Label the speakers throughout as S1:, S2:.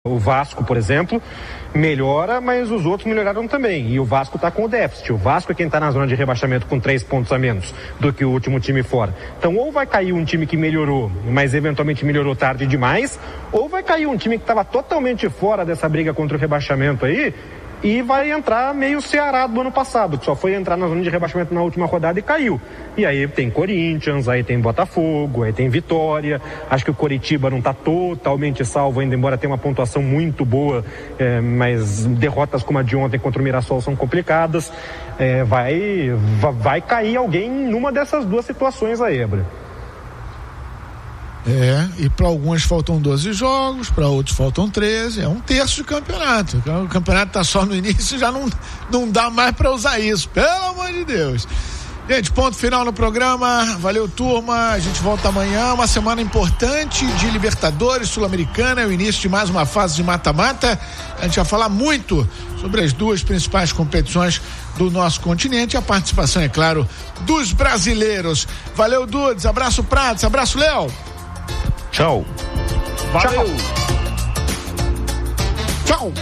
S1: O Vasco, por exemplo, melhora, mas os outros melhoraram também. E o Vasco está com o déficit. O Vasco é quem está na zona de rebaixamento com 3 pontos a menos do que o último time fora. Então, ou vai cair um time que melhorou, mas eventualmente melhorou tarde demais, ou vai cair um time que estava totalmente fora dessa briga contra o rebaixamento aí, e vai entrar meio Ceará do ano passado, que só foi entrar na zona de rebaixamento na última rodada e caiu. E aí tem Corinthians, aí tem Botafogo, aí tem Vitória. Acho que o Coritiba não está totalmente salvo ainda, embora tenha uma pontuação muito boa, mas derrotas como a de ontem contra o Mirassol são complicadas. Vai cair alguém numa dessas duas situações aí, Ebra.
S2: E para alguns faltam 12 jogos, para outros faltam 13, é um terço de campeonato. O campeonato está só no início, já não dá mais para usar isso, pelo amor de Deus. Gente, ponto final no programa, valeu turma, a gente volta amanhã, uma semana importante de Libertadores, Sul-Americana, o início de mais uma fase de mata-mata. A gente vai falar muito sobre as duas principais competições do nosso continente, a participação, é claro, dos brasileiros. Valeu, Dudes, abraço Pratos, abraço Léo.
S1: Tchau.
S2: Valeu. Tchau.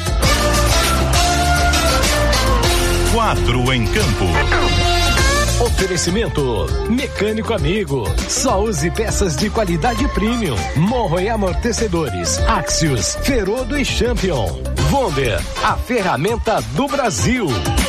S3: 4 em campo.
S4: Oferecimento Mecânico Amigo. Só use peças de qualidade premium. Morro e Amortecedores. Axios, Ferodo e Champion. Wonder, a ferramenta do Brasil.